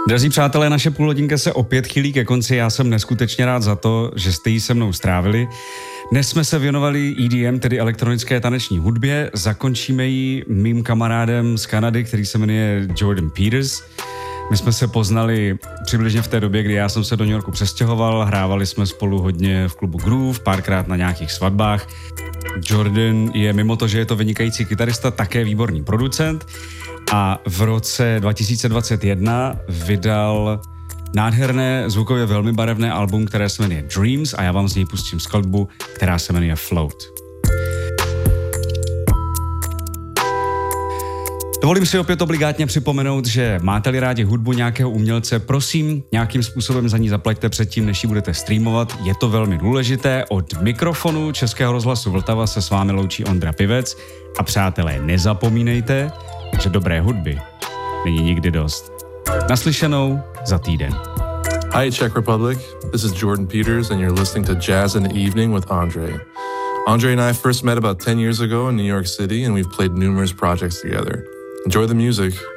Drazí přátelé, naše půlhodinka se opět chýlí ke konci. Já jsem neskutečně rád za to, že jste ji se mnou strávili. Dnes jsme se věnovali EDM, tedy elektronické taneční hudbě. Zakončíme ji mým kamarádem z Kanady, který se jmenuje Jordan Peters. My jsme se poznali přibližně v té době, kdy já jsem se do New Yorku přestěhoval. Hrávali jsme spolu hodně v klubu Groove, párkrát na nějakých svatbách. Jordan je mimo to, že je to vynikající kytarista, také výborný producent. A v roce 2021 vydal nádherné, zvukově velmi barevné album, které se jmenuje Dreams, a já vám z něj pustím skladbu, která se jmenuje Float. Dovolím si opět obligátně připomenout, že máte-li rádi hudbu nějakého umělce, prosím, nějakým způsobem za ní zaplaťte předtím, než ji budete streamovat. Je to velmi důležité. Od mikrofonu Českého rozhlasu Vltava se s vámi loučí Ondra Pivec. A přátelé, nezapomínejte, že dobré hudby není nikdy dost. Naslyšenou za týden. Hi Czech Republic, this is Jordan Peters and you're listening to Jazz in the Evening with Andre. Andre and I first met about 10 years ago in New York City and we've played numerous projects together. Enjoy the music.